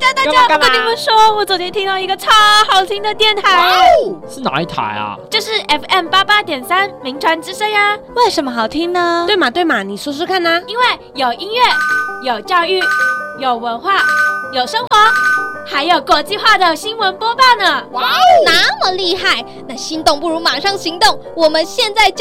大家，我跟你们说，我昨天听到一个超好听的电台， 是哪一台啊？ 就是 FM88.3名传之声呀。 为什么好听呢？ 对嘛，你说说看啊。 因为有音乐，有教育，有文化，有生活，还有国际化的新闻播报呢。 哇哦，那么厉害！那心动不如马上行动，我们现在就